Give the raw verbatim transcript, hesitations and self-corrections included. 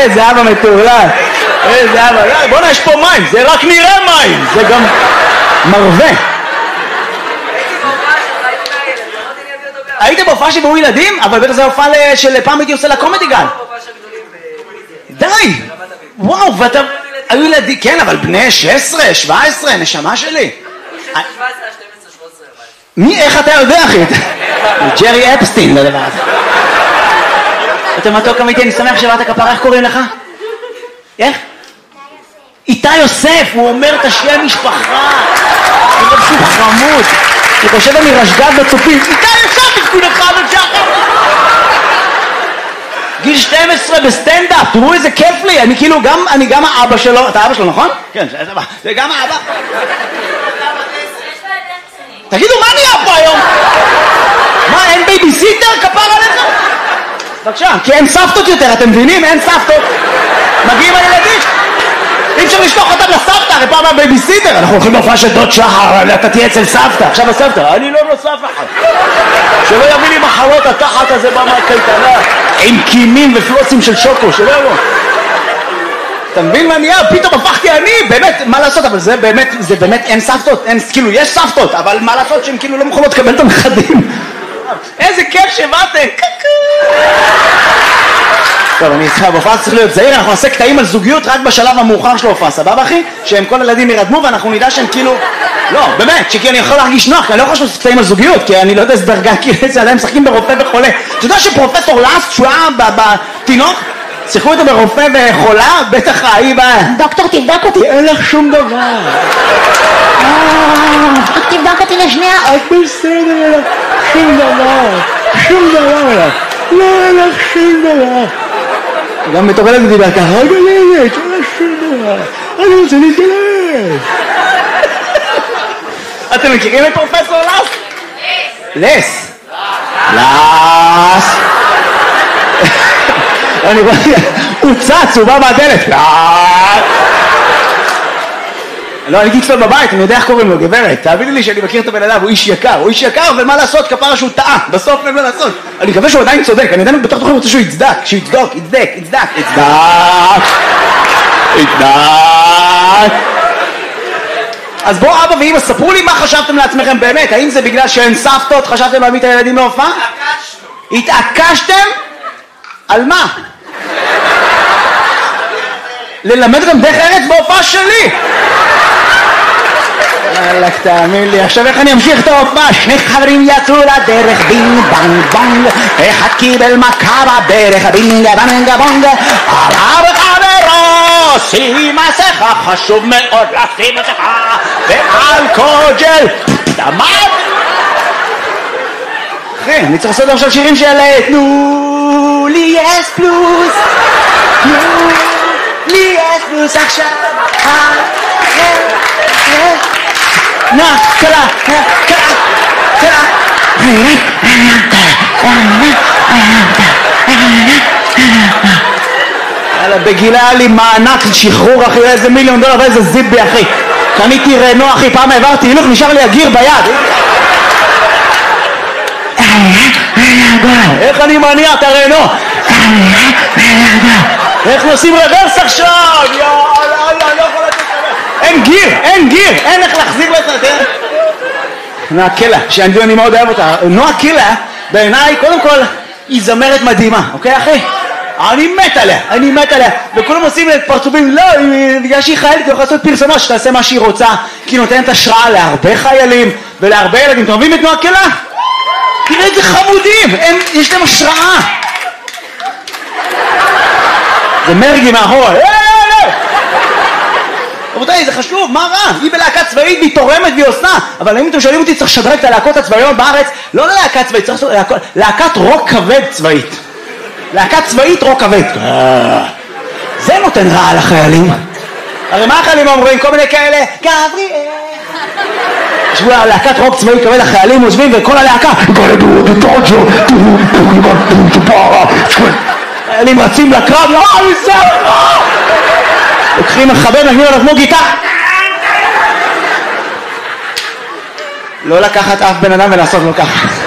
איזה אבא מטורלל. איזה אבא. בוא'נה, יש פה מים, זה רק נראה מים. זה גם מרווה. הייתם בהופעה שבאו ילדים? אבל בטח זה הופעה של פעם הייתי עושה לקומדי גן. די! וואו, ואתה... היו ילדים, כן, אבל בני שש עשרה, שבע עשרה, נשמה שלי. מי, איך אתה יודע, אחי? ג'רי אפסטין, לדבר הזה. אתה מתוק אמיתי, אני שמח שבאת כפרה, איך קוראים לך? איך? איתי יוסף, הוא אומר את השם משפחה. הוא אומר שהוא חמוד. אני חושב אני רשגת בצופים. איתי יוסף, תפקוד אחד על שחר. גיל שתים עשרה בסטנדאפ, תראו איזה כיף לי. אני כאילו גם, אני גם האבא שלו. אתה האבא שלו, נכון? כן, זה גם האבא. תגידו, מה נהיה פה היום? מה, אין בייביסיטר? כפר עליך? בבקשה, כי אין סבתות יותר, אתם מבינים? אין סבתות. מגיעים הילדים. אי אפשר לשלוח אותם לסבתא, הרי פעם הבייביסיטר. אנחנו הולכים להופעה של דוד שחר, אתה תהיה אצל סבתא. עכשיו הסבתא, אני לא נוסף אחד. שלא יביא לי מחלות התחת הזה במקייטנה. עם קימים ופלוצים של שוקו, שלא יבוא. אתה מבין מה נהיה? פתאום הפכתי אני, באמת, מה לעשות? אבל זה באמת, זה באמת אין סבתות, אין, כאילו, יש סבתות, אבל מה לעשות שהן כאילו לא מוכנות לקבל את הנכדים? איזה כיף שבאתם! טוב, אני צריכה, בהופעה צריך להיות זהיר, אנחנו נעשה קטעים על זוגיות רק בשלב המאוחר של ההופעה, סבבה אחי? שהם כל הילדים ירדמו ואנחנו נדע שהם כאילו... לא, באמת, שכי אני יכול להרגיש נוח, כי אני לא יכול לעשות קטעים על זוגיות, כי אני לא יודע איזה דרגה, כי זה עדיין משחקים ברופא וחולה. אתה יודע שפרופסור לאסט, שהוא היה בתינוק, שיחקו אותו ברופא וחולה, בטח ההיא בא... דוקטור, תבדק אותי. אין לך שום דבר. רק תבדק אותי לשנייה. את בסדר, שום דבר. שום דבר. לא, אין לך שום דבר. גם בתור ילד דיבר ככה, רגע ילד, אין לך שום דבר. אני רוצה להתגלש. אתם מכירים את פרופסור לס? לס. לס. אני רואה, הוא צץ, הוא בא מהדלת. לא, אני גיצפל בבית, אני יודע איך קוראים לו, גברת. תאביני לי שאני מכיר את הבן אדם, הוא איש יקר. הוא איש יקר, אבל מה לעשות? כפרה שהוא טעה. בסוף אין מה לעשות. אני מקווה שהוא עדיין צודק. אני עדיין בתוך תוכן רוצה שהוא יצדק. שהוא יצדוק, יצדק, יצדק, יצדק. יצדק. אז בואו אבא ואמא, ספרו לי מה חשבתם לעצמכם באמת. האם זה בגלל שאין סבתות, חשבתם להביא את הילדים להופעה? התעקשנו. התעקשתם? על מה? ללמד גם דרך ארץ בהופעה שלי. אלק, תאמין לי, עכשיו איך אני אמשיך את ההופעה? שני חברים יצאו לדרך, בינג בנג בונג, אחד קיבל מכה בברך, בינג בנג בונג, עליו חברו, שים מסכה, חשוב מאוד לשים מסכה, ואלכוג'ל, דמד. אחי, אני צריך לעשות עכשיו שירים של תנו לי אס פלוס, תנו לי אס פלוס עכשיו. נה, קלה, קלה, קלה. יאללה, בגילה היה לי מענק שחרור אחי, איזה מיליון דולר ואיזה זיבי אחי. קניתי רנו אחי, פעם העברתי הילוך, נשאר לי הגיר ביד. איך אני מניע את הרנו? איך נוסעים רוורס עכשיו? יאללה, לא יכול לתת לך. אין גיר, אין גיר, אין איך להחזיר לזה. נועה קילה, שאני מאוד אוהב אותה. נועה קילה, בעיניי, קודם כל, היא זמרת מדהימה, אוקיי אחי? אני מת עליה, אני מת עליה. וכולם עושים את פרצופים, לא, בגלל שהיא חיילת, היא יכולה לעשות פרסומות שתעשה מה שהיא רוצה, כי היא נותנת השראה להרבה חיילים ולהרבה ילדים. אתם אוהבים את נועה קילה? תראה איזה חמודים, הם, יש להם השראה. זה מרגי מאחור. רבותיי, זה חשוב, מה רע? היא בלהקה צבאית והיא תורמת והיא עושה. אבל אם אתם שואלים אותי, צריך לשדרג את הלהקות הצבאיות בארץ, לא ללהקה צבאית, צריך לעשות להקת רוק כבד צבאית. להקה צבאית רוק כבד. זה נותן רע לחיילים. הרי מה החיילים אומרים? כל מיני כאלה, גבריאל. ישבו להקת רוק צבאי כבד, החיילים עוזבים וכל הלהקה חיילים רצים לקרב, לא, אני זה, לא! לוקחים מחבר, נגנים עליו כמו גיטה. לא לקחת אף בן אדם ולעשות לו ככה.